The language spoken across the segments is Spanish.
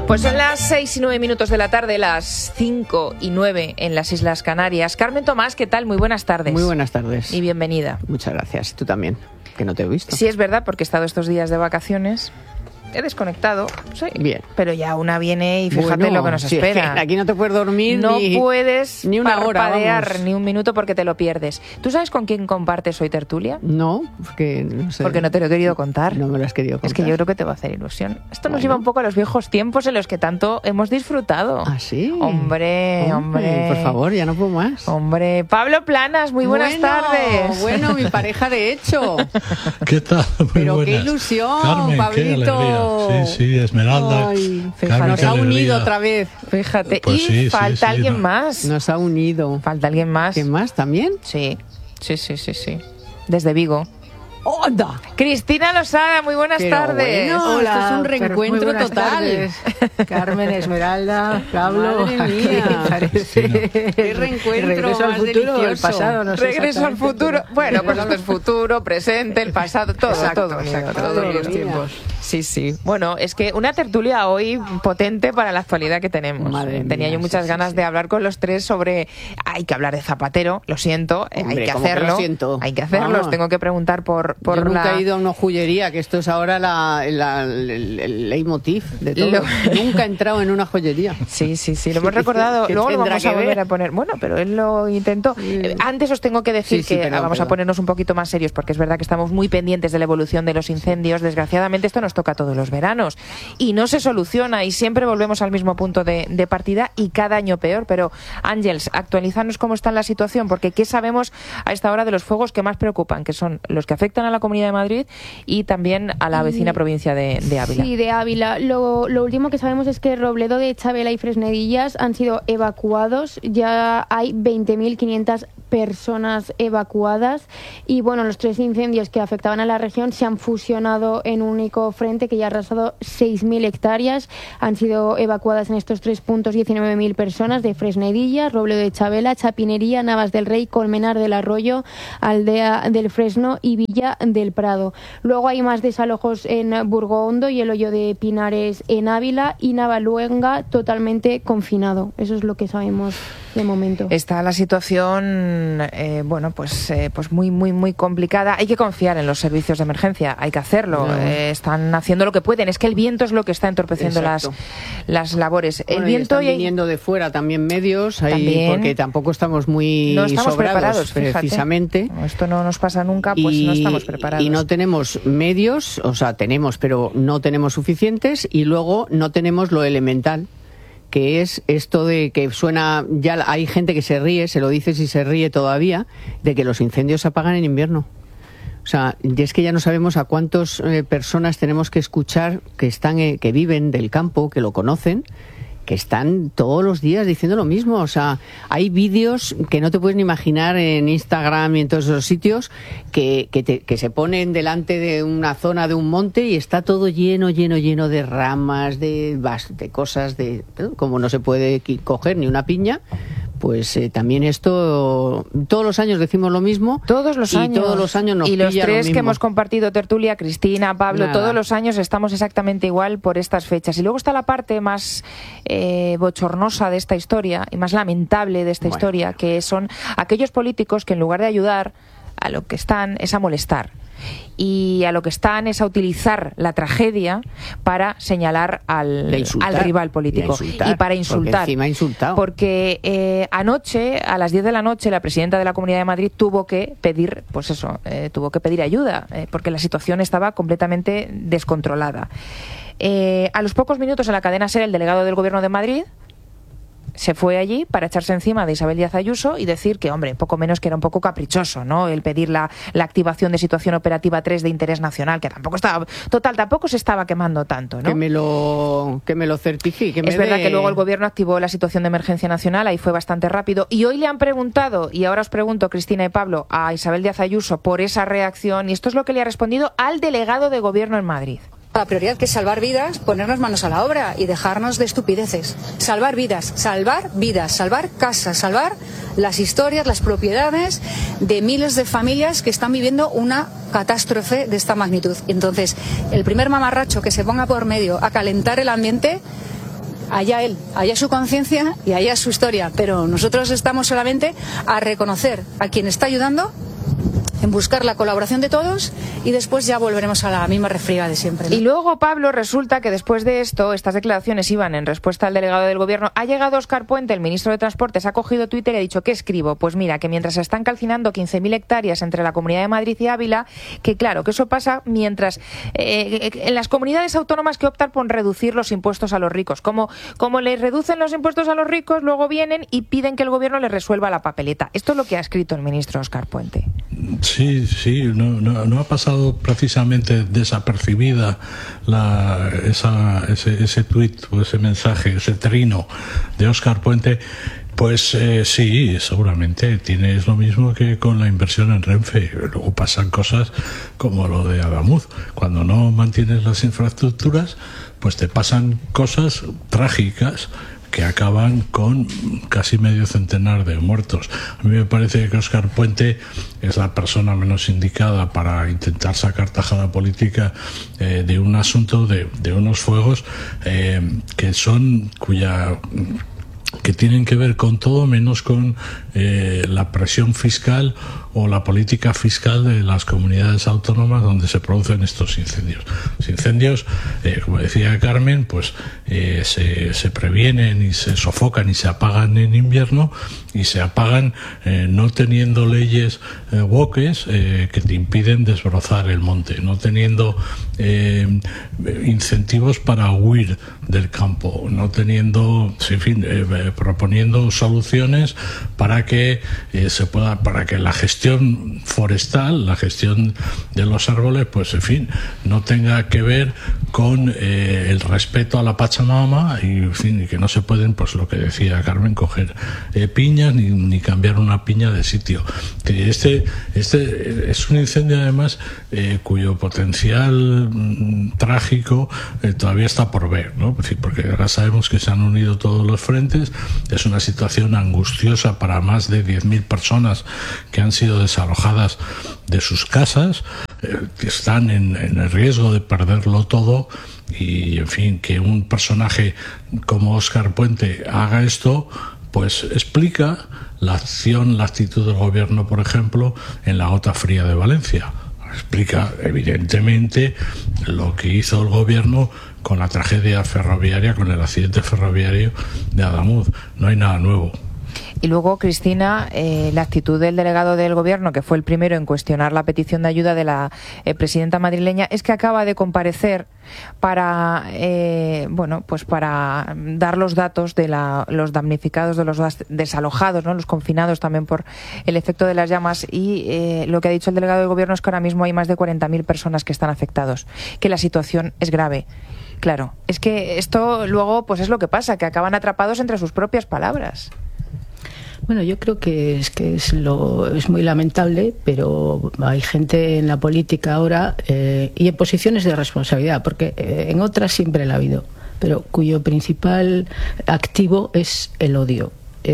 Pues son las 6 y 9 minutos de la tarde, las 5 y 9 en las Islas Canarias. Carmen Tomás, ¿qué tal? Muy buenas tardes. Muy buenas tardes. Y bienvenida. Muchas gracias. Tú también, que no te he visto. Sí, es verdad, porque he estado estos días de vacaciones. He desconectado, sí. Bien. Pero ya una viene y fíjate lo que nos espera. Es que aquí no te puedes dormir no puedes ni una parpadear hora, ni un minuto porque te lo pierdes. ¿Tú sabes con quién compartes hoy tertulia? No, porque no sé. Porque no te lo he querido contar. No me lo has querido contar. Es que yo creo que te va a hacer ilusión. Esto nos lleva un poco a los viejos tiempos en los que tanto hemos disfrutado. ¿Ah, sí? Hombre. Por favor, ya no puedo más. Hombre, Pablo Planas, muy buenas tardes. Bueno, mi pareja de hecho. ¿Qué tal? Muy Pero buenas. qué ilusión, Carmen, Pablito. qué alegría. Sí, Esmeralda. Ay, Carmen, nos qué ha alegría. unido otra vez. Fíjate, Pues y sí, falta alguien no. más. Nos ha unido. Falta alguien más. ¿Quién más también? Sí. Desde Vigo. ¡Onda! Cristina Losada, muy buenas Pero tardes. bueno, esto es un reencuentro muy total. tardes. Carmen, Esmeralda, Pablo. Madre mía. Parece. Qué reencuentro Regreso al más futuro, el delicioso. pasado, no sé. Regreso al futuro. Bueno, pues esto es futuro, presente, el pasado, todo, Exacto, todo. exacto, Todo todos unido. los tiempos. Sí. Bueno, es que una tertulia hoy potente para la actualidad que tenemos. Madre Tenía mía, yo muchas sí, ganas sí. de hablar con los tres sobre... Hay que hablar de Zapatero, lo siento, Hombre, hay que ¿cómo que hacerlo. lo siento? Hay que hacerlo, Vamos. os tengo que preguntar por Yo nunca la... he ido a una joyería, que esto es ahora el leitmotiv de todo. Nunca he entrado en una joyería. Sí, lo hemos recordado. ¿Qué Luego lo tendrá vamos a que volver ver? a poner. Bueno, pero él lo intentó. Antes os tengo que decir Sí, que perdón, vamos a perdón. ponernos un poquito más serios, porque es verdad que estamos muy pendientes de la evolución de los incendios. Desgraciadamente esto nos toca todos los veranos y no se soluciona y siempre volvemos al mismo punto de partida y cada año peor. Pero Ángels, actualízanos cómo está la situación, porque ¿qué sabemos a esta hora de los fuegos que más preocupan? Que son los que afectan a la Comunidad de Madrid y también a la vecina provincia de Ávila. Sí, de Ávila. Lo último que sabemos es que Robledo de Chabela y Fresnedillas han sido evacuados. Ya hay 20.500 personas evacuadas y bueno, los tres incendios que afectaban a la región se han fusionado en un único frente que ya ha arrasado 6.000 hectáreas. Han sido evacuadas en estos tres puntos 19.000 personas de Fresnedillas, Robledo de Chabela, Chapinería, Navas del Rey, Colmenar del Arroyo, Aldea del Fresno y Villa del Prado. Luego hay más desalojos en Burgohondo y el Hoyo de Pinares en Ávila y Navaluenga totalmente confinado. Eso es lo que sabemos de momento. Está la situación, pues muy complicada. Hay que confiar en los servicios de emergencia, hay que hacerlo. Están haciendo lo que pueden. Es que el viento es lo que está entorpeciendo las labores. Bueno, el viento están viniendo de fuera también medios, ahí, También. porque tampoco estamos muy no estamos sobrados, preparados, fíjate. precisamente. Esto no nos pasa nunca, pues no estamos preparados. Y no tenemos medios, o sea, tenemos, pero no tenemos suficientes, y luego no tenemos lo elemental, que es esto de que suena, ya hay gente que se ríe, se lo dices y se ríe todavía, de que los incendios se apagan en invierno. O sea, y es que ya no sabemos a cuántas personas tenemos que escuchar que viven del campo, que lo conocen, que están todos los días diciendo lo mismo. O sea, hay vídeos que no te puedes ni imaginar en Instagram y en todos esos sitios que se ponen delante de una zona de un monte y está todo lleno de ramas, de cosas, como no se puede coger ni una piña. Pues también esto, todos los años decimos lo mismo. Todos los años. Y todos los años nos y los pilla lo tres que mismo. hemos compartido tertulia, Cristina, Pablo, Nada. todos los años estamos exactamente igual por estas fechas. Y luego está la parte más bochornosa de esta historia y más lamentable de esta historia, que son aquellos políticos que en lugar de ayudar, a lo que están es a molestar. Y a lo que están es a utilizar la tragedia para señalar al rival político y para insultar. Porque encima ha insultado. Porque anoche, a las 10 de la noche, la presidenta de la Comunidad de Madrid tuvo que pedir, tuvo que pedir ayuda, porque la situación estaba completamente descontrolada. A los pocos minutos en la cadena SER, el delegado del Gobierno de Madrid se fue allí para echarse encima de Isabel Díaz Ayuso y decir que, hombre, poco menos que era un poco caprichoso, ¿no? El pedir la activación de situación operativa 3 de interés nacional, que tampoco se estaba quemando tanto, ¿no? Que me lo certifique. Es verdad que luego el gobierno activó la situación de emergencia nacional, ahí fue bastante rápido. Y hoy le han preguntado, y ahora os pregunto, Cristina y Pablo, a Isabel Díaz Ayuso por esa reacción, y esto es lo que le ha respondido al delegado de gobierno en Madrid. La prioridad que es salvar vidas, ponernos manos a la obra y dejarnos de estupideces. Salvar vidas, salvar casas, salvar las historias, las propiedades de miles de familias que están viviendo una catástrofe de esta magnitud. Entonces, el primer mamarracho que se ponga por medio a calentar el ambiente, allá él, allá su conciencia y allá su historia, pero nosotros estamos solamente a reconocer a quien está ayudando, en buscar la colaboración de todos y después ya volveremos a la misma refriega de siempre, ¿no? Y luego, Pablo, resulta que después de esto, estas declaraciones iban en respuesta al delegado del Gobierno. Ha llegado Óscar Puente, el ministro de Transportes, ha cogido Twitter y ha dicho, ¿qué escribo? Pues mira, que mientras se están calcinando 15.000 hectáreas entre la Comunidad de Madrid y Ávila, que claro, que eso pasa mientras en las comunidades autónomas que optan por reducir los impuestos a los ricos. Como les reducen los impuestos a los ricos, luego vienen y piden que el Gobierno les resuelva la papeleta. Esto es lo que ha escrito el ministro Óscar Puente. Sí, no ha pasado precisamente desapercibida ese tuit o ese mensaje, ese trino de Óscar Puente. Pues sí, seguramente es lo mismo que con la inversión en Renfe. Luego pasan cosas como lo de Adamuz. Cuando no mantienes las infraestructuras, pues te pasan cosas trágicas que acaban con casi medio centenar de muertos. A mí me parece que Óscar Puente es la persona menos indicada para intentar sacar tajada política de un asunto, de unos fuegos que tienen que ver con todo menos con la presión fiscal o la política fiscal de las comunidades autónomas donde se producen estos incendios. Los incendios, como decía Carmen, pues se previenen y se sofocan y se apagan en invierno, y se apagan no teniendo leyes woques que te impiden desbrozar el monte, no teniendo incentivos para huir del campo, no teniendo, en fin, proponiendo soluciones para que para que la gestión forestal, la gestión de los árboles, pues en fin, no tenga que ver con el respeto a la Pachamama y, en fin, y que no se pueden, pues lo que decía Carmen, coger piñas ni cambiar una piña de sitio. Que este es un incendio además cuyo potencial trágico todavía está por ver, ¿no? Es decir, porque ahora sabemos que se han unido todos los frentes. Es una situación angustiosa para más de 10.000 personas que han sido desalojadas de sus casas, que están en el riesgo de perderlo todo. Y, en fin, que un personaje como Óscar Puente haga esto, pues explica la actitud del Gobierno, por ejemplo, en la gota fría de Valencia. Explica evidentemente lo que hizo el Gobierno con la tragedia ferroviaria, con el accidente ferroviario de Adamuz. No hay nada nuevo. Y luego, Cristina, la actitud del delegado del Gobierno, que fue el primero en cuestionar la petición de ayuda de la presidenta madrileña, es que acaba de comparecer para para dar los datos de los damnificados, de los desalojados, ¿no?, los confinados también por el efecto de las llamas. Y lo que ha dicho el delegado del Gobierno es que ahora mismo hay más de 40.000 personas que están afectados, que la situación es grave. Claro, es que esto luego pues es lo que pasa, que acaban atrapados entre sus propias palabras. Bueno, yo creo que es muy lamentable, pero hay gente en la política ahora y en posiciones de responsabilidad, porque en otras siempre la ha habido, pero cuyo principal activo es el odio.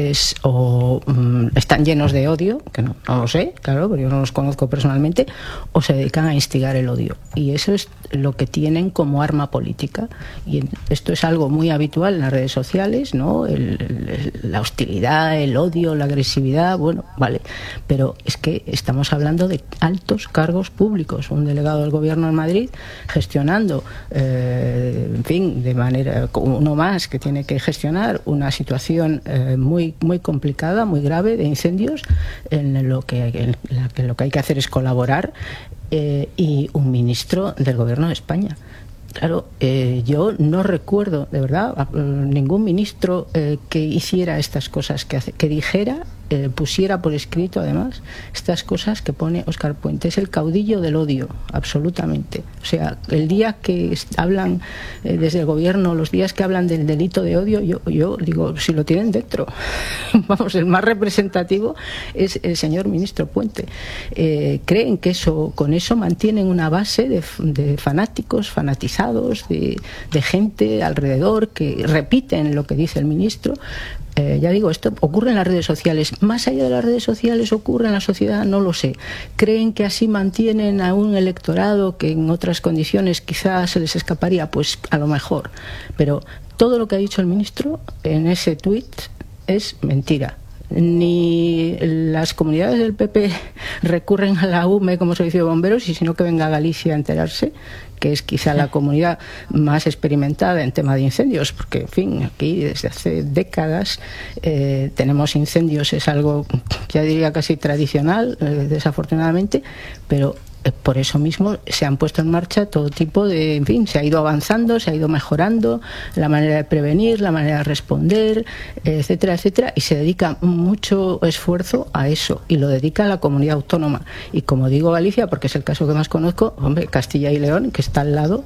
Están llenos de odio, que no lo sé, claro, porque yo no los conozco personalmente, o se dedican a instigar el odio. Y eso es lo que tienen como arma política. Y esto es algo muy habitual en las redes sociales, ¿no? La hostilidad, el odio, la agresividad, bueno, vale. Pero es que estamos hablando de altos cargos públicos. Un delegado del Gobierno en Madrid gestionando, en fin, de manera, uno más que tiene que gestionar una situación muy complicada, muy grave, de incendios, en lo que hay que hacer es colaborar, y un ministro del Gobierno de España. Claro, yo no recuerdo, de verdad, ningún ministro que hiciera estas cosas, que dijera, pusiera por escrito, además, estas cosas que pone Óscar Puente. Es el caudillo del odio, absolutamente. O sea, el día que hablan desde el Gobierno, los días que hablan del delito de odio, yo digo, si lo tienen dentro. Vamos, el más representativo es el señor ministro Puente. Creen que con eso mantienen una base de fanáticos, fanatizados, de gente alrededor que repiten lo que dice el ministro, Ya digo, esto ocurre en las redes sociales. Más allá de las redes sociales, ocurre en la sociedad, no lo sé. ¿Creen que así mantienen a un electorado que en otras condiciones quizás se les escaparía? Pues a lo mejor. Pero todo lo que ha dicho el ministro en ese tuit es mentira. Ni las comunidades del PP recurren a la UME como servicio de bomberos, y sino que venga a Galicia a enterarse, que es quizá la comunidad más experimentada en tema de incendios, porque, en fin, aquí desde hace décadas tenemos incendios, es algo, ya diría, casi tradicional, desafortunadamente, pero por eso mismo se han puesto en marcha todo tipo de, en fin, se ha ido avanzando, se ha ido mejorando la manera de prevenir, la manera de responder, etcétera, etcétera, y se dedica mucho esfuerzo a eso, y lo dedica a la comunidad autónoma. Y como digo Galicia, porque es el caso que más conozco, hombre, Castilla y León, que está al lado,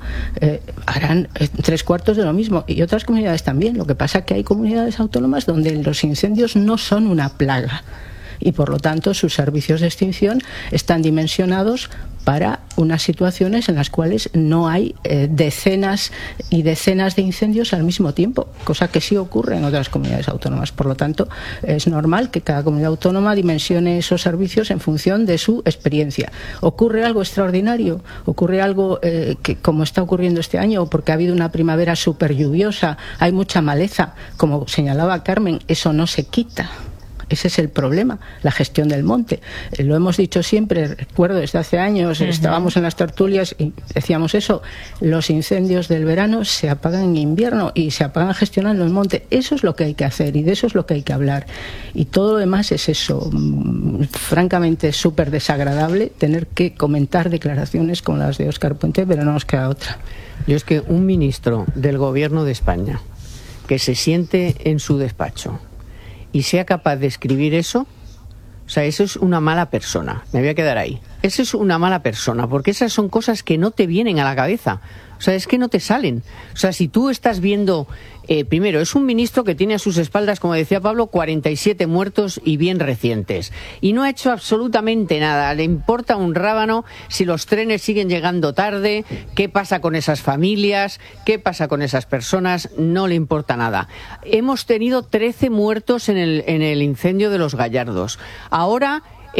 harán 3/4 de lo mismo, y otras comunidades también. Lo que pasa es que hay comunidades autónomas donde los incendios no son una plaga, y por lo tanto sus servicios de extinción están dimensionados para unas situaciones en las cuales no hay decenas y decenas de incendios al mismo tiempo, cosa que sí ocurre en otras comunidades autónomas. Por lo tanto, es normal que cada comunidad autónoma dimensione esos servicios en función de su experiencia. ¿Ocurre algo extraordinario? ¿Ocurre algo que, como está ocurriendo este año, porque ha habido una primavera súper lluviosa, hay mucha maleza, como señalaba Carmen, eso no se quita? Ese es el problema, la gestión del monte. Lo hemos dicho siempre, recuerdo desde hace años, estábamos en las tertulias y decíamos eso, los incendios del verano se apagan en invierno y se apagan gestionando el monte. Eso es lo que hay que hacer y de eso es lo que hay que hablar. Y todo lo demás es eso, francamente súper desagradable tener que comentar declaraciones como las de Óscar Puente, pero no nos queda otra. Yo es que un ministro del Gobierno de España que se siente en su despacho y sea capaz de escribir eso, o sea, eso es una mala persona. Me voy a quedar ahí. Eso es una mala persona, porque esas son cosas que no te vienen a la cabeza. O sea, es que no te salen. O sea, si tú estás viendo... primero, es un ministro que tiene a sus espaldas, como decía Pablo, 47 muertos y bien recientes. Y no ha hecho absolutamente nada. Le importa un rábano si los trenes siguen llegando tarde, qué pasa con esas familias, qué pasa con esas personas, no le importa nada. Hemos tenido 13 muertos en el incendio de los Gallardos. Ahora...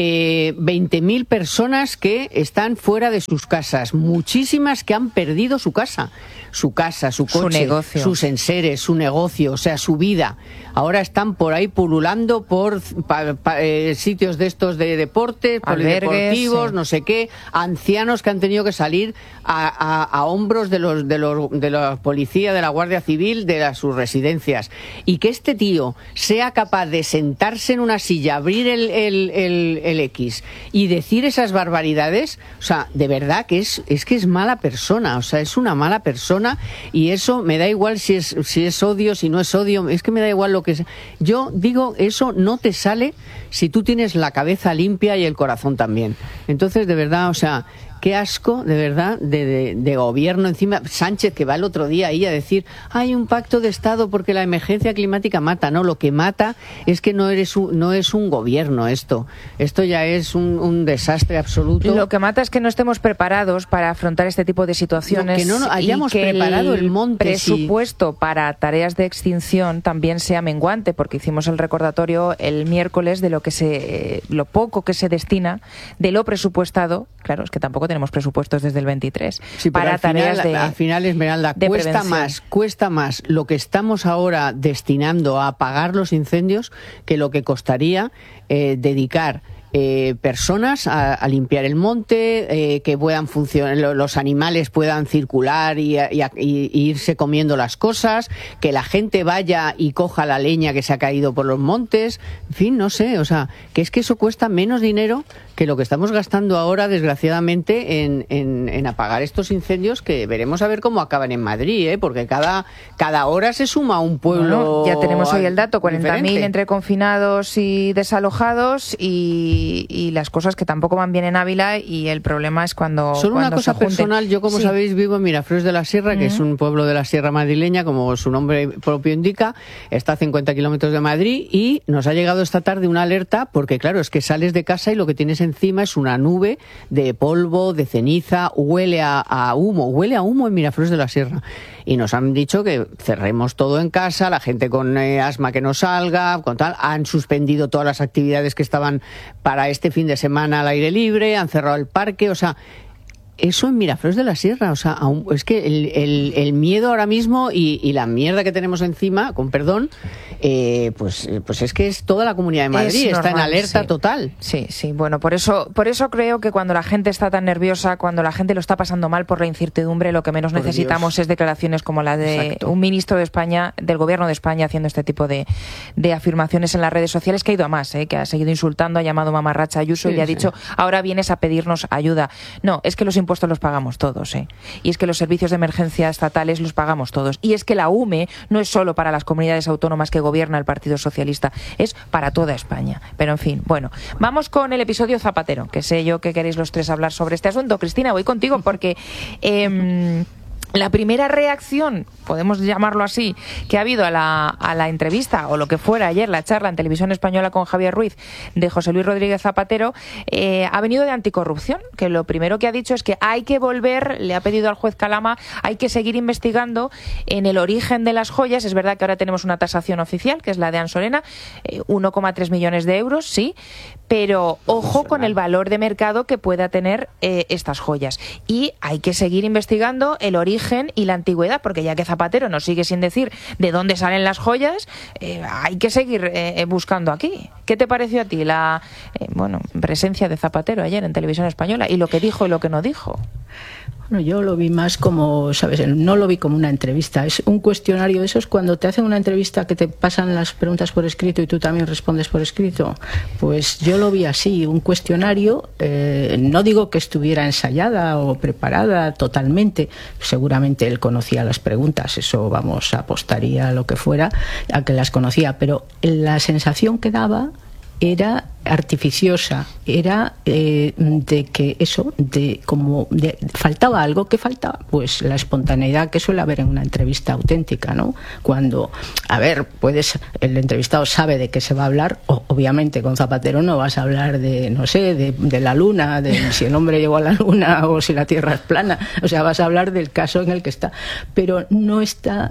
20.000 personas que están fuera de sus casas, muchísimas que han perdido su casa, su coche, su negocio, sus enseres, su negocio, o sea, su vida. Ahora están por ahí pululando por sitios de estos de deporte, polideportivos, sí, no sé qué, ancianos que han tenido que salir a hombros de la policía, de la Guardia Civil, de sus residencias. Y que este tío sea capaz de sentarse en una silla, abrir el X y decir esas barbaridades, o sea, de verdad que es que es mala persona, o sea, es una mala persona, y eso me da igual si es odio, si no es odio, es que me da igual lo que es. Yo digo, eso no te sale si tú tienes la cabeza limpia y el corazón también. Entonces, de verdad, o sea, qué asco, de verdad, de gobierno. Encima, Sánchez, que va el otro día ahí a decir, hay un pacto de Estado porque la emergencia climática mata. No, lo que mata es que no es un gobierno esto. Esto ya es un desastre absoluto. Lo que mata es que no estemos preparados para afrontar este tipo de situaciones. Que no hayamos preparado el monte. Presupuesto para tareas de extinción también sea menguante, porque hicimos el recordatorio el miércoles de lo poco que se destina de lo presupuestado. Claro, es que tampoco tenemos presupuestos desde el 23 sí, para tareas al final, Esmeralda, cuesta más lo que estamos ahora destinando a apagar los incendios que lo que costaría dedicar personas a limpiar el monte, que puedan funcionar, los animales puedan circular y irse comiendo las cosas, que la gente vaya y coja la leña que se ha caído por los montes, en fin, no sé, o sea, que es que eso cuesta menos dinero que lo que estamos gastando ahora, desgraciadamente, en apagar estos incendios, que veremos a ver cómo acaban en Madrid, porque cada hora se suma un pueblo. Bueno, ya tenemos hoy el dato, 40.000 diferente. entre confinados y desalojados, y y las cosas que tampoco van bien en Ávila, y el problema es cuando Solo una cosa personal, yo como sí. sabéis vivo en Miraflores de la Sierra, que es un pueblo de la Sierra madrileña, como su nombre propio indica, está a 50 kilómetros de Madrid, y nos ha llegado esta tarde una alerta porque claro, es que sales de casa y lo que tienes encima es una nube de polvo, de ceniza, huele a humo en Miraflores de la Sierra. Y nos han dicho que cerremos todo en casa, la gente con asma que no salga, con tal. Han suspendido todas las actividades que estaban para este fin de semana al aire libre, han cerrado el parque, o sea, eso en Miraflores de la Sierra, o sea, es que el miedo ahora mismo y la mierda que tenemos encima, con perdón, pues es que es toda la Comunidad de Madrid, está en alerta total. Sí, bueno, por eso creo que cuando la gente está tan nerviosa, cuando la gente lo está pasando mal por la incertidumbre, lo que menos necesitamos es declaraciones como la de un ministro de España, del Gobierno de España, haciendo este tipo de afirmaciones en las redes sociales, que ha ido a más, que ha seguido insultando, ha llamado mamarracha a Ayuso y le ha dicho, ahora vienes a pedirnos ayuda. No, es que los impuestos los pagamos todos, y es que los servicios de emergencia estatales los pagamos todos, y es que la UME no es solo para las comunidades autónomas que gobierna el Partido Socialista, es para toda España. Pero en fin, bueno, vamos con el episodio Zapatero, que sé yo que queréis los tres hablar sobre este asunto. Cristina, voy contigo porque la primera reacción, podemos llamarlo así, que ha habido a la entrevista, o lo que fuera ayer, la charla en Televisión Española con Javier Ruiz de José Luis Rodríguez Zapatero, ha venido de anticorrupción, que lo primero que ha dicho es que hay que volver, le ha pedido al juez Calama, hay que seguir investigando en el origen de las joyas. Es verdad que ahora tenemos una tasación oficial, que es la de Ansolena, 1,3 millones de euros, sí, pero ojo con el valor de mercado que pueda tener estas joyas. Y hay que seguir investigando el origen y la antigüedad, porque ya que Zapatero nos sigue sin decir de dónde salen las joyas, hay que seguir buscando aquí. ¿Qué te pareció a ti la presencia de Zapatero ayer en Televisión Española, y lo que dijo y lo que no dijo? Bueno, yo lo vi más como, ¿sabes? No lo vi como una entrevista. Es un cuestionario de esos cuando te hacen una entrevista que te pasan las preguntas por escrito y tú también respondes por escrito. Pues yo lo vi así, un cuestionario. No digo que estuviera ensayada o preparada totalmente. Seguramente él conocía las preguntas. Eso, apostaría a lo que fuera, a que las conocía. Pero la sensación que daba era artificiosa, era de que eso, faltaba algo. ¿Qué faltaba? Pues la espontaneidad que suele haber en una entrevista auténtica, ¿no? Cuando, el entrevistado sabe de qué se va a hablar, obviamente con Zapatero no vas a hablar de la luna, de si el hombre llegó a la luna o si la Tierra es plana, o sea, vas a hablar del caso en el que está, pero no está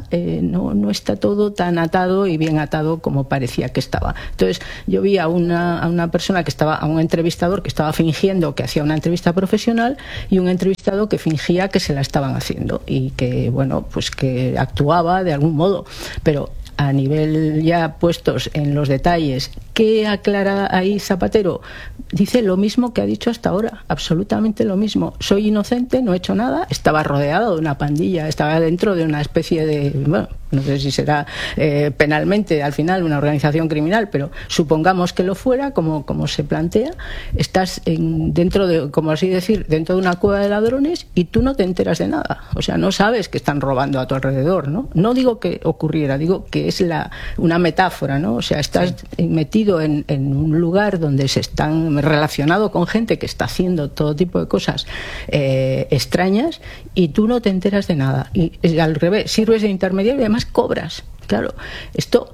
todo tan atado y bien atado como parecía que estaba. Entonces, yo vi a una persona a un entrevistador que estaba fingiendo que hacía una entrevista profesional, y un entrevistado que fingía que se la estaban haciendo y que, que actuaba de algún modo. Pero a nivel ya puestos en los detalles, ¿qué aclara ahí Zapatero? Dice lo mismo que ha dicho hasta ahora, absolutamente lo mismo. Soy inocente, no he hecho nada, estaba rodeado de una pandilla, estaba dentro de una especie de, no sé si será penalmente al final una organización criminal, pero supongamos que lo fuera, como se plantea. Estás dentro de, como así decir, dentro de una cueva de ladrones y tú no te enteras de nada. O sea, no sabes que están robando a tu alrededor, ¿no? No digo que ocurriera, digo que es una metáfora, ¿no? O sea, estás metido en un lugar donde se están relacionado con gente que está haciendo todo tipo de cosas extrañas, y tú no te enteras de nada. Y al revés, sirves de intermediario y además cobras. Claro, esto,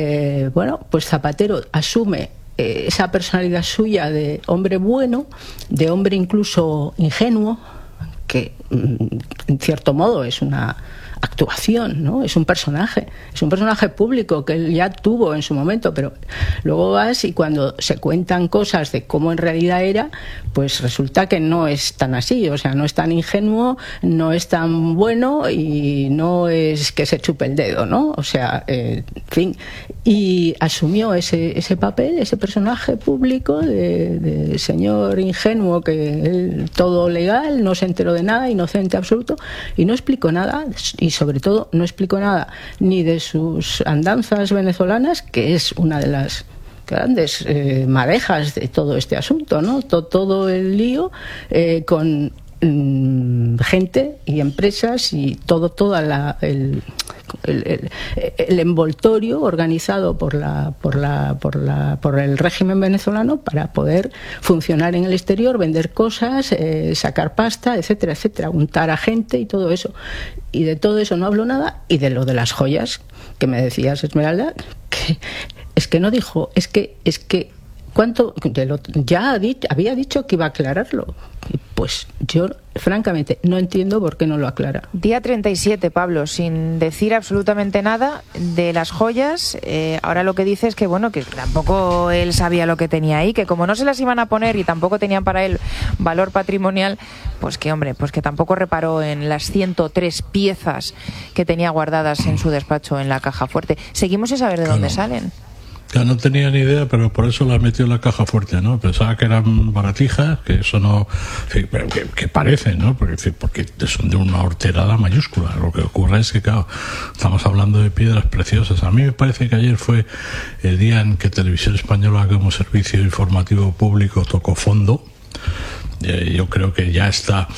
pues Zapatero asume esa personalidad suya de hombre bueno, de hombre incluso ingenuo, que en cierto modo es una actuación, ¿no? Es un personaje público que él ya tuvo en su momento, pero luego vas y cuando se cuentan cosas de cómo en realidad era, pues resulta que no es tan así, o sea, no es tan ingenuo, no es tan bueno y no es que se chupe el dedo, ¿no? O sea, en fin, y asumió ese papel, ese personaje público de señor ingenuo, que él todo legal, no se enteró de nada, inocente absoluto, y no explicó nada. Y sobre todo no explicó nada ni de sus andanzas venezolanas, que es una de las grandes madejas de todo este asunto, ¿no? Todo el lío con gente y empresas y toda el envoltorio organizado por el régimen venezolano para poder funcionar en el exterior, vender cosas, sacar pasta, etcétera, etcétera, untar a gente y todo eso. Y de todo eso no hablo nada, y de lo de las joyas que me decías, Esmeralda, que es que no dijo, es que ¿cuánto? Había dicho que iba a aclararlo. Pues yo, francamente, no entiendo por qué no lo aclara. Día 37, Pablo, sin decir absolutamente nada de las joyas. Ahora lo que dice es que, bueno, que tampoco él sabía lo que tenía ahí, que como no se las iban a poner y tampoco tenían para él valor patrimonial, pues que, hombre, pues que tampoco reparó en las 103 piezas que tenía guardadas en su despacho en la caja fuerte. Seguimos sin saber de dónde salen. Ya no tenía ni idea, pero por eso las metió en la caja fuerte, ¿no? Pensaba que eran baratijas, que eso no... Pero que parecen, ¿no? Porque son de una horterada mayúscula. Lo que ocurre es que, claro, estamos hablando de piedras preciosas. A mí me parece que ayer fue el día en que Televisión Española, como servicio informativo público, tocó fondo. Yo creo que ya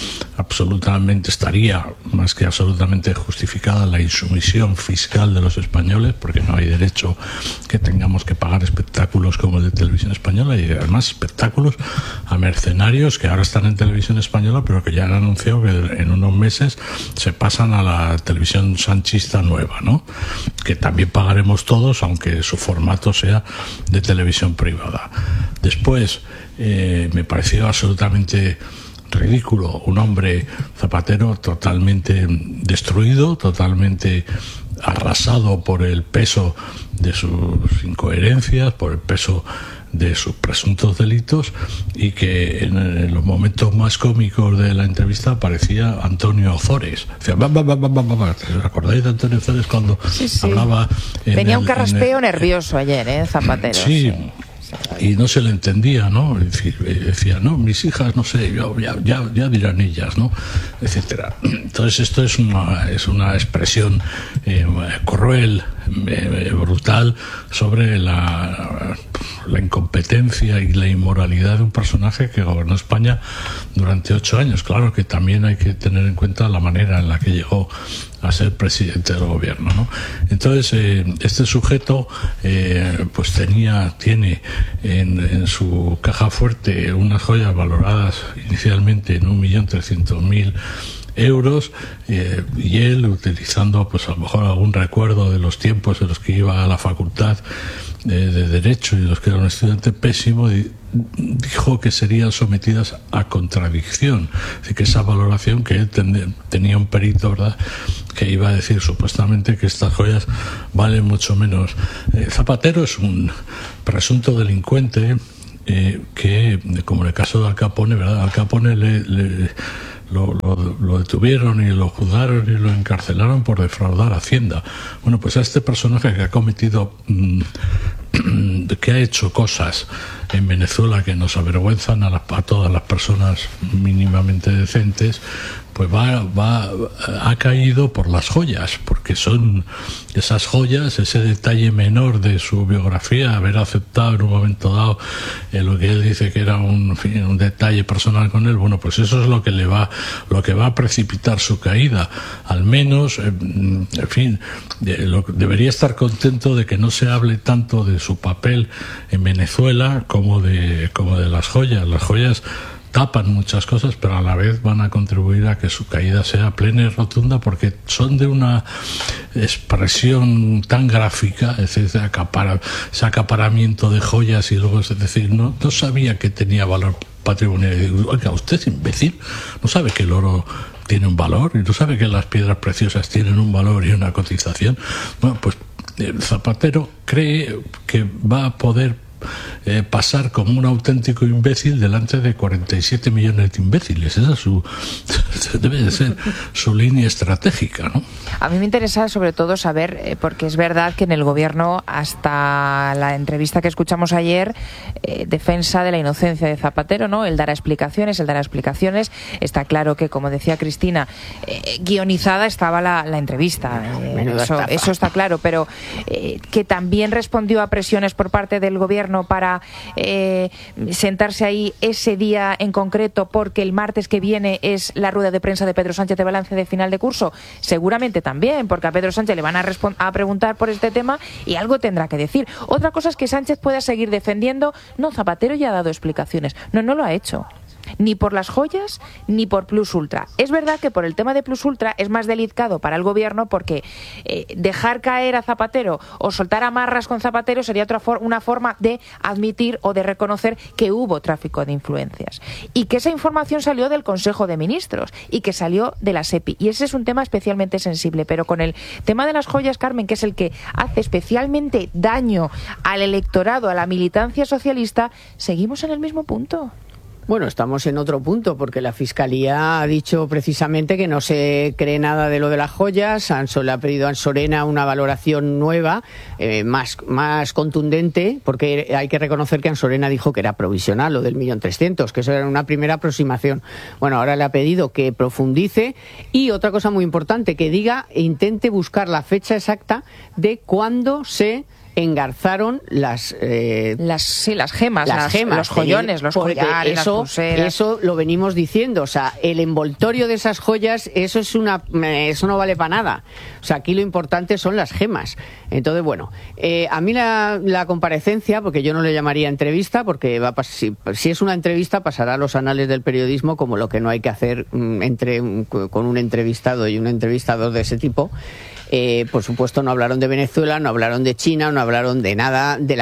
estaría más que absolutamente justificada la insumisión fiscal de los españoles, porque no hay derecho que tengamos que pagar espectáculos como el de Televisión Española, y además espectáculos a mercenarios que ahora están en Televisión Española, pero que ya han anunciado que en unos meses se pasan a la televisión sanchista nueva, ¿no? Que también pagaremos todos, aunque su formato sea de televisión privada. Después, me pareció absolutamente ridículo un hombre, Zapatero, totalmente destruido, totalmente arrasado por el peso de sus incoherencias, por el peso de sus presuntos delitos, y que en los momentos más cómicos de la entrevista aparecía Antonio Ozores. Decía, ¿os acordáis de Antonio Ozores cuando hablaba? Tenía un carraspeo nervioso ayer, Zapatero. Sí. Y no se le entendía, ¿no? Decía, no, mis hijas, no sé, ya dirán ellas, ¿no? Etcétera. Entonces esto es una expresión cruel, brutal, sobre la incompetencia y la inmoralidad de un personaje que gobernó España durante 8 años. Claro que también hay que tener en cuenta la manera en la que llegó a ser presidente del gobierno, ¿no? Entonces este sujeto pues tiene en su caja fuerte unas joyas valoradas inicialmente en 1.300.000 euros, y él, utilizando pues a lo mejor algún recuerdo de los tiempos en los que iba a la facultad de Derecho y los que era un estudiante pésimo, dijo que serían sometidas a contradicción. Es decir, que esa valoración, que él tenía un perito, ¿verdad?, que iba a decir supuestamente que estas joyas valen mucho menos. Zapatero es un presunto delincuente que, como en el caso de Al Capone, ¿verdad? Al Capone lo detuvieron y lo juzgaron y lo encarcelaron por defraudar Hacienda. Bueno, pues a este personaje que ha cometido, que ha hecho cosas en Venezuela que nos avergüenzan a todas las personas mínimamente decentes, pues ha caído por las joyas, porque son esas joyas, ese detalle menor de su biografía, haber aceptado en un momento dado lo que él dice que era un detalle personal con él. Bueno, pues eso es lo que va a precipitar su caída. Al menos, en fin, debería estar contento de que no se hable tanto de su papel en Venezuela como de las joyas. Las joyas tapan muchas cosas, pero a la vez van a contribuir a que su caída sea plena y rotunda, porque son de una expresión tan gráfica, es decir, ese acaparamiento de joyas, y luego es decir, no sabía que tenía valor patrimonial. Y digo, oiga, usted es imbécil, no sabe que el oro tiene un valor, y no sabe que las piedras preciosas tienen un valor y una cotización. Bueno, pues Zapatero cree que va a poder pasar como un auténtico imbécil delante de 47 millones de imbéciles. Esa debe de ser su línea estratégica, ¿no? A mí me interesa sobre todo saber, porque es verdad que en el gobierno, hasta la entrevista que escuchamos ayer, defensa de la inocencia de Zapatero, ¿no? Él dará explicaciones. Está claro que, como decía Cristina, guionizada estaba la entrevista. Eso está claro, pero que también respondió a presiones por parte del gobierno gobierno para sentarse ahí ese día en concreto, porque el martes que viene es la rueda de prensa de Pedro Sánchez de balance de final de curso? Seguramente también, porque a Pedro Sánchez le van a preguntar por este tema y algo tendrá que decir. Otra cosa es que Sánchez pueda seguir defendiendo, no, Zapatero ya ha dado explicaciones. No lo ha hecho. Ni por las joyas ni por Plus Ultra. Es verdad que por el tema de Plus Ultra es más delicado para el gobierno, porque dejar caer a Zapatero o soltar amarras con Zapatero sería una forma de admitir o de reconocer que hubo tráfico de influencias y que esa información salió del Consejo de Ministros y que salió de la SEPI, y ese es un tema especialmente sensible. Pero con el tema de las joyas, Carmen, que es el que hace especialmente daño al electorado, a la militancia socialista, seguimos en el mismo punto. Bueno, estamos en otro punto, porque la Fiscalía ha dicho precisamente que no se cree nada de lo de las joyas. Le ha pedido a Ansorena una valoración nueva, más contundente, porque hay que reconocer que Ansorena dijo que era provisional, lo del 1.300.000, que eso era una primera aproximación. Bueno, ahora le ha pedido que profundice, y otra cosa muy importante, que intente buscar la fecha exacta de cuándo se engarzaron las gemas, los joyones, los collares, las pulseras. Eso lo venimos diciendo, o sea, el envoltorio de esas joyas, eso no vale para nada. O sea, aquí lo importante son las gemas. Entonces, bueno, a mí la comparecencia, porque yo no le llamaría entrevista, porque si es una entrevista pasará a los anales del periodismo como lo que no hay que hacer con un entrevistado y un entrevistador de ese tipo. Por supuesto, no hablaron de Venezuela, no hablaron de China, no hablaron de nada de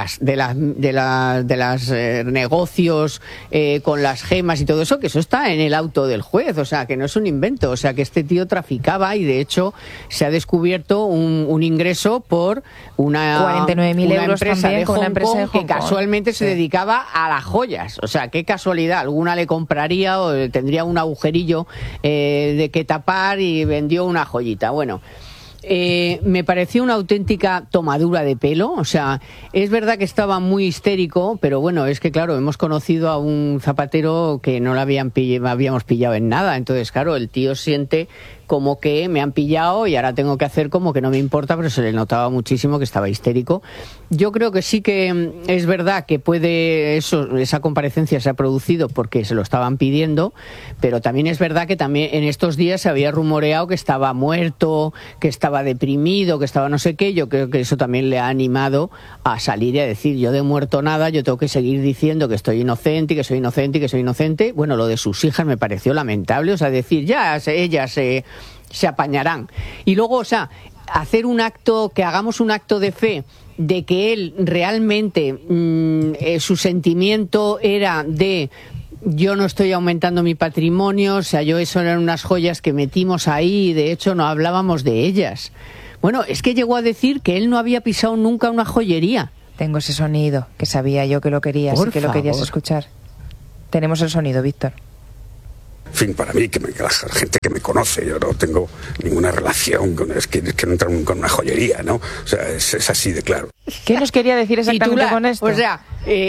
las negocios con las gemas y todo eso, que eso está en el auto del juez, o sea, que no es un invento, o sea, que este tío traficaba, y de hecho se ha descubierto un ingreso por una 49.000 euros empresa también, de con una empresa de Hong Kong, que casualmente se dedicaba a las joyas. O sea, qué casualidad, alguna le compraría o tendría un agujerillo de que tapar y vendió una joyita. Bueno, me pareció una auténtica tomadura de pelo. O sea, es verdad que estaba muy histérico, pero bueno, es que claro, hemos conocido a un Zapatero que no lo habíamos pillado en nada. Entonces, claro, el tío siente como que me han pillado y ahora tengo que hacer como que no me importa, pero se le notaba muchísimo que estaba histérico. Yo creo que sí que es verdad que esa comparecencia se ha producido porque se lo estaban pidiendo, pero también es verdad que también en estos días se había rumoreado que estaba muerto, que estaba deprimido, que estaba no sé qué. Yo creo que eso también le ha animado a salir y a decir: yo de muerto nada, yo tengo que seguir diciendo que estoy inocente y que soy inocente y que soy inocente. Bueno, lo de sus hijas me pareció lamentable, o sea, decir ellas se apañarán. Y luego, o sea, que hagamos un acto de fe de que él realmente su sentimiento era de: yo no estoy aumentando mi patrimonio, o sea, eso eran unas joyas que metimos ahí y de hecho no hablábamos de ellas. Bueno, es que llegó a decir que él no había pisado nunca una joyería. Tengo ese sonido, que sabía yo que lo querías y que lo querías escuchar. Tenemos el sonido, Víctor. En fin, para mí, la gente que me conoce, yo no tengo ninguna relación con no entrar con una joyería, ¿no? O sea, es así de claro. ¿Qué nos quería decir exactamente con esto? O sea,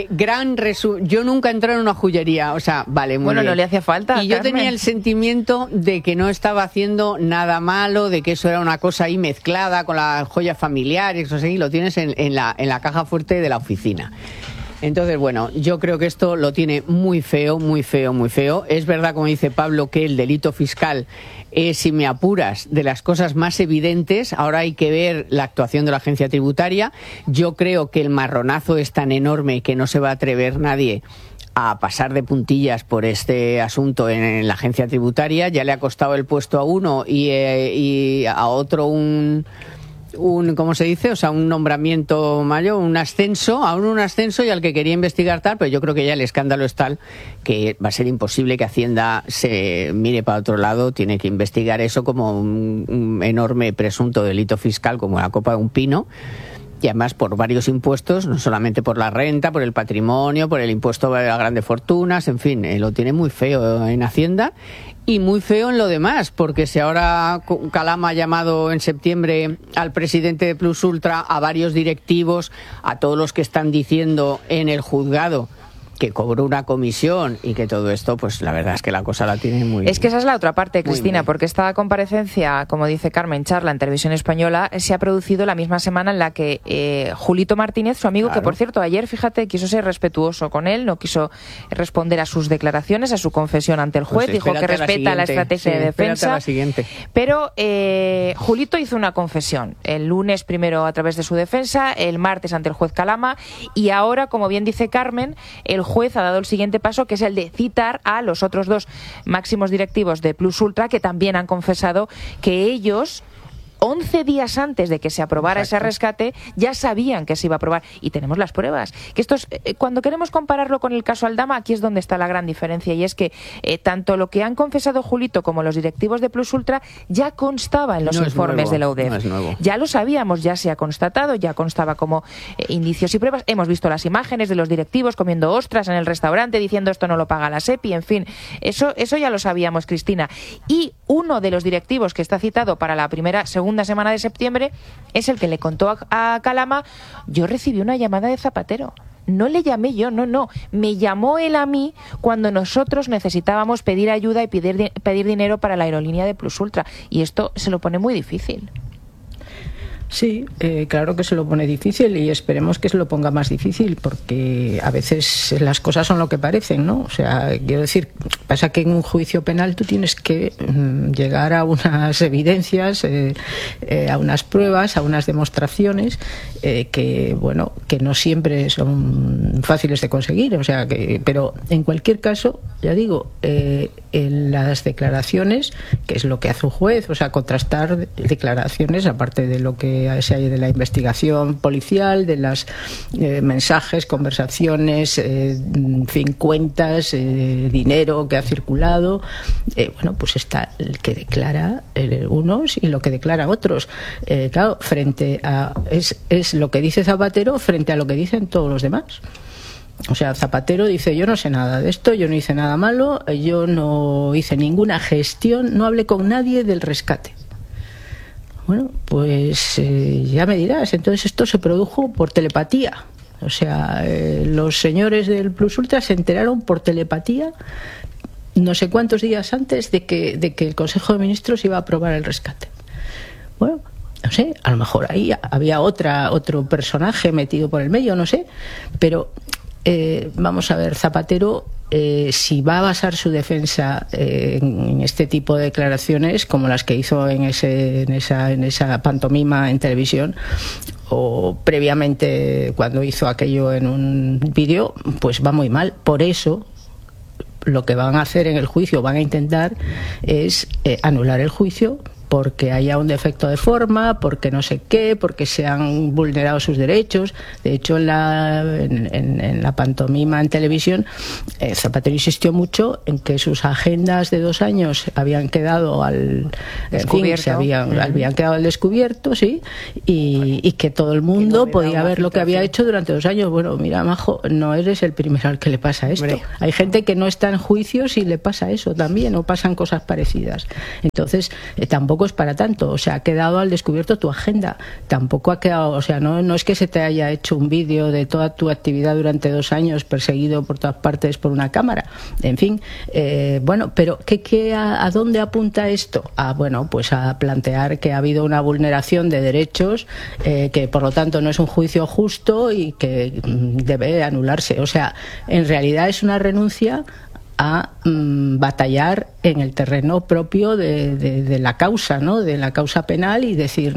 yo nunca entré en una joyería, o sea, vale, muy bueno, bien. no le hacía falta. Y yo tenía el sentimiento de que no estaba haciendo nada malo, de que eso era una cosa ahí mezclada con las joyas familiares, o sea, y lo tienes en la caja fuerte de la oficina. Entonces, bueno, yo creo que esto lo tiene muy feo, muy feo, muy feo. Es verdad, como dice Pablo, que el delito fiscal es, si me apuras, de las cosas más evidentes. Ahora hay que ver la actuación de la agencia tributaria. Yo creo que el marronazo es tan enorme que no se va a atrever nadie a pasar de puntillas por este asunto en la agencia tributaria. Ya le ha costado el puesto a uno y a otro ¿cómo se dice? O sea, un nombramiento mayor, un ascenso y al que quería investigar tal, pero yo creo que ya el escándalo es tal que va a ser imposible que Hacienda se mire para otro lado. Tiene que investigar eso como un enorme presunto delito fiscal, como la copa de un pino. Y además por varios impuestos, no solamente por la renta, por el patrimonio, por el impuesto de las grandes fortunas, en fin, lo tiene muy feo en Hacienda y muy feo en lo demás, porque si ahora Calama ha llamado en septiembre al presidente de Plus Ultra, a varios directivos, a todos los que están diciendo en el juzgado que cobró una comisión y que todo esto, pues la verdad es que la cosa la tiene muy... Es que esa es la otra parte, Cristina, muy. porque esta comparecencia, como dice Carmen Charla en Televisión Española, se ha producido la misma semana en la que Julito Martínez, su amigo, claro, que por cierto ayer, fíjate, quiso ser respetuoso con él, no quiso responder a sus declaraciones, a su confesión ante el juez, pues dijo que respeta la estrategia de defensa, pero Julito hizo una confesión el lunes primero a través de su defensa, el martes ante el juez Calama, y ahora, como bien dice Carmen, el juez ha dado el siguiente paso, que es el de citar a los otros dos máximos directivos de Plus Ultra, que también han confesado que ellos, 11 días antes de que se aprobara ese rescate, ya sabían que se iba a aprobar. Y tenemos las pruebas. Que esto es, cuando queremos compararlo con el caso Aldama, aquí es donde está la gran diferencia. Y es que tanto lo que han confesado Julito como los directivos de Plus Ultra ya constaba en los informes de la UDEF. No es nuevo. Ya lo sabíamos, ya se ha constatado, ya constaba como indicios y pruebas. Hemos visto las imágenes de los directivos comiendo ostras en el restaurante, diciendo esto no lo paga la SEPI, en fin. Eso ya lo sabíamos, Cristina. Y uno de los directivos que está citado para la segunda semana de septiembre es el que le contó a Calama: yo recibí una llamada de Zapatero. No le llamé yo, no. Me llamó él a mí cuando nosotros necesitábamos pedir ayuda y pedir dinero para la aerolínea de Plus Ultra. Y esto se lo pone muy difícil. Sí, claro que se lo pone difícil y esperemos que se lo ponga más difícil, porque a veces las cosas son lo que parecen, ¿no? O sea, quiero decir, pasa que en un juicio penal tú tienes que llegar a unas evidencias, a unas pruebas, a unas demostraciones que no siempre son fáciles de conseguir. O sea, pero en cualquier caso, ya digo, en las declaraciones, que es lo que hace un juez, o sea, contrastar declaraciones, aparte de lo que se hay de la investigación policial, de los mensajes, conversaciones, cuentas, dinero que ha circulado, pues está el que declara unos y lo que declaran otros. Claro, frente a es lo que dice Zapatero frente a lo que dicen todos los demás. O sea, Zapatero dice: yo no sé nada de esto, yo no hice nada malo, yo no hice ninguna gestión, no hablé con nadie del rescate. Bueno, pues ya me dirás, entonces esto se produjo por telepatía. O sea, los señores del Plus Ultra se enteraron por telepatía no sé cuántos días antes de que el Consejo de Ministros iba a aprobar el rescate. Bueno, no sé, a lo mejor ahí había otro personaje metido por el medio, no sé, pero vamos a ver, Zapatero, si va a basar su defensa en este tipo de declaraciones como las que hizo en esa pantomima en televisión, o previamente cuando hizo aquello en un vídeo, pues va muy mal. Por eso lo que van a hacer en el juicio, van a intentar, es anular el juicio porque haya un defecto de forma, porque no sé qué, porque se han vulnerado sus derechos. De hecho, en la pantomima en televisión, Zapatero insistió mucho en que sus agendas de 2 años habían quedado al descubierto, habían quedado al descubierto, sí, y que todo el mundo podía ver lo que había hecho durante 2 años. Bueno, mira, Majo, no eres el primero al que le pasa esto. Hombre. Hay gente que no está en juicios y le pasa eso también, o pasan cosas parecidas. Entonces, tampoco es para tanto. O sea, ha quedado al descubierto tu agenda. Tampoco ha quedado, o sea, no es que se te haya hecho un vídeo de toda tu actividad durante 2 años perseguido por todas partes por una cámara. En fin, pero ¿a dónde apunta esto? Pues a plantear que ha habido una vulneración de derechos, que por lo tanto no es un juicio justo y que debe anularse. O sea, en realidad es una renuncia a batallar en el terreno propio de la causa, ¿no? De la causa penal, y decir,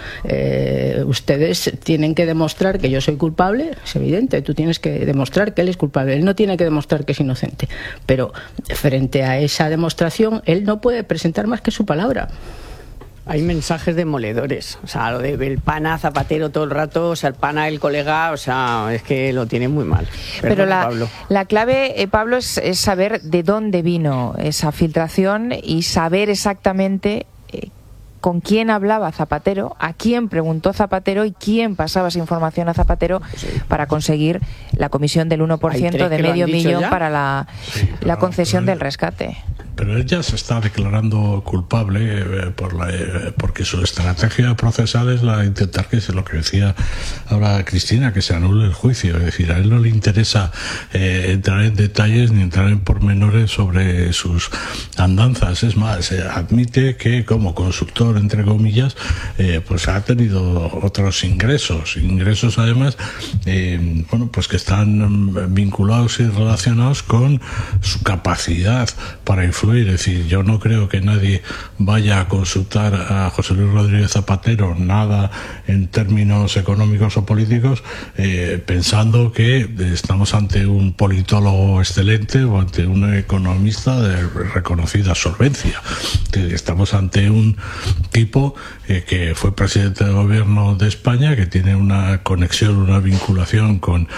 ustedes tienen que demostrar que yo soy culpable. Es evidente, tú tienes que demostrar que él es culpable, él no tiene que demostrar que es inocente, pero frente a esa demostración él no puede presentar más que su palabra. Hay mensajes demoledores, o sea, lo del pana Zapatero todo el rato, o sea, el pana el colega, o sea, es que lo tiene muy mal. Pero la clave, Pablo, es saber de dónde vino esa filtración y saber exactamente con quién hablaba Zapatero, a quién preguntó Zapatero y quién pasaba esa información a Zapatero para conseguir la comisión del 1% de $500,000 para la concesión del rescate. pero él ya se está declarando culpable porque su estrategia procesal es la de intentar que es lo que decía ahora Cristina, que se anule el juicio. Es decir, a él no le interesa entrar en detalles ni entrar en pormenores sobre sus andanzas. Es más, admite que como consultor, entre comillas, pues ha tenido otros ingresos además, pues que están vinculados y relacionados con su capacidad para influir. Es decir, yo no creo que nadie vaya a consultar a José Luis Rodríguez Zapatero nada en términos económicos o políticos pensando que estamos ante un politólogo excelente o ante un economista de reconocida solvencia. Estamos ante un tipo que fue presidente del gobierno de España, que tiene una conexión, una vinculación con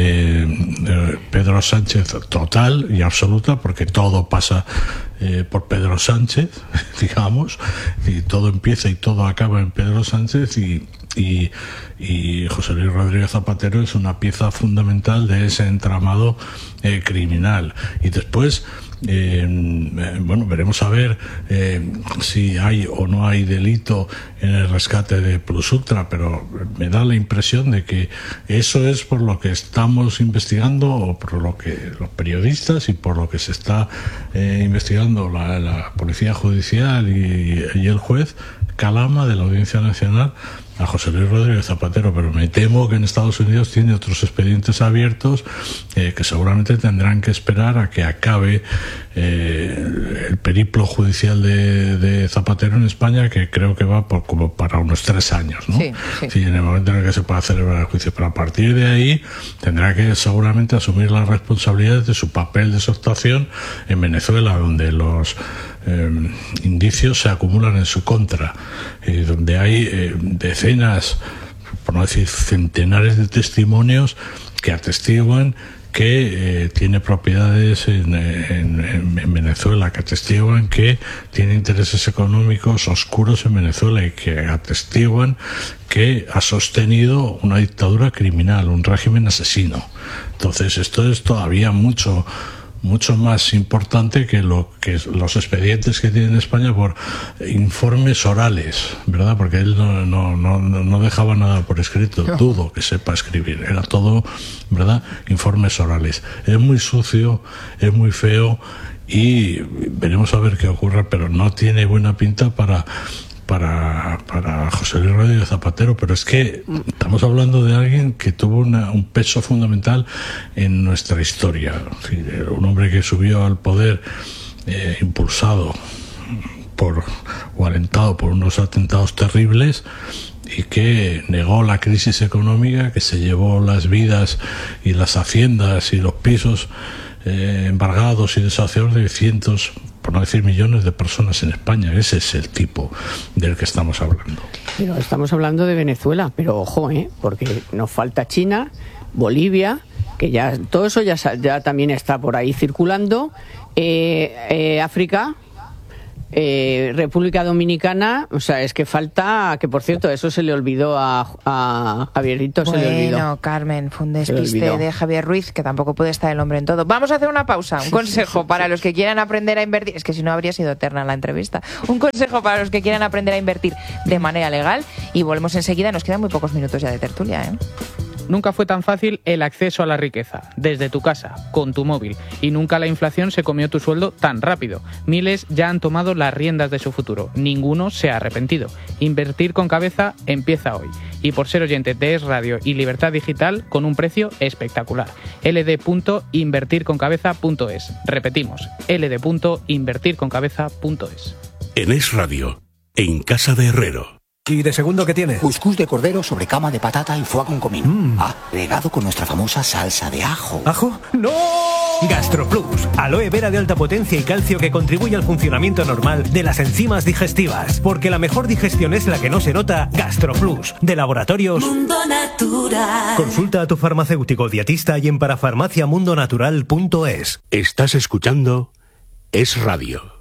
Pedro Sánchez total y absoluta, porque todo pasa por Pedro Sánchez, digamos, y todo empieza y todo acaba en Pedro Sánchez, y José Luis Rodríguez Zapatero es una pieza fundamental de ese entramado criminal. Y después veremos a ver si hay o no hay delito en el rescate de Plus Ultra, pero me da la impresión de que eso es por lo que estamos investigando, o por lo que los periodistas y por lo que se está investigando la Policía Judicial y el juez Calama de la Audiencia Nacional a José Luis Rodríguez Zapatero. Pero me temo que en Estados Unidos tiene otros expedientes abiertos que seguramente tendrán que esperar a que acabe el periplo judicial de Zapatero en España, que creo que va como para unos 3 años, ¿no? Sí. Sí, en el momento en el que se pueda celebrar el juicio. Pero a partir de ahí tendrá que seguramente asumir las responsabilidades de su papel de su actuación en Venezuela, donde los indicios se acumulan en su contra, donde hay decenas, por no decir centenares de testimonios que atestiguan que tiene propiedades en Venezuela, que atestiguan que tiene intereses económicos oscuros en Venezuela, y que atestiguan que ha sostenido una dictadura criminal, un régimen asesino. Entonces esto es todavía mucho más importante que los expedientes que tiene en España por informes orales, ¿verdad? Porque él no dejaba nada por escrito. No. Dudo que sepa escribir, era todo, ¿verdad?, informes orales. Es muy sucio, es muy feo, y veremos a ver qué ocurre, pero no tiene buena pinta para José Luis Rodríguez Zapatero. Pero es que estamos hablando de alguien que tuvo un peso fundamental en nuestra historia. Un hombre que subió al poder impulsado o alentado por unos atentados terribles, y que negó la crisis económica, que se llevó las vidas y las haciendas y los pisos embargados y desahuciados de cientos, por no decir millones, de personas en España. Ese es el tipo del que estamos hablando. Pero estamos hablando de Venezuela, pero ojo, porque nos falta China, Bolivia, que ya todo eso ya también está por ahí circulando, África, República Dominicana. O sea, es que falta, que por cierto, eso se le olvidó a Javierito. Bueno, se le olvidó. Carmen, fue un despiste de Javier Ruiz, que tampoco puede estar el hombre en todo. Vamos a hacer una pausa. Un consejo para los que quieran aprender a invertir. Es que si no habría sido eterna la entrevista. Un consejo para los que quieran aprender a invertir de manera legal, y volvemos enseguida. Nos quedan muy pocos minutos ya de tertulia, Nunca fue tan fácil el acceso a la riqueza, desde tu casa, con tu móvil, y nunca la inflación se comió tu sueldo tan rápido. Miles ya han tomado las riendas de su futuro, ninguno se ha arrepentido. Invertir con cabeza empieza hoy, y por ser oyente de Es Radio y Libertad Digital, con un precio espectacular. ld.invertirconcabeza.es. Repetimos, ld.invertirconcabeza.es. En Es Radio, en Casa de Herrero. ¿Y de segundo qué tiene? Cuscús de cordero sobre cama de patata y foie con comino. Regado con nuestra famosa salsa de ajo. ¿Ajo? ¡No! GastroPlus, aloe vera de alta potencia y calcio que contribuye al funcionamiento normal de las enzimas digestivas. Porque la mejor digestión es la que no se nota. GastroPlus, de Laboratorios Mundo Natural. Consulta a tu farmacéutico dietista y en parafarmaciamundonatural.es. Estás escuchando Es Radio.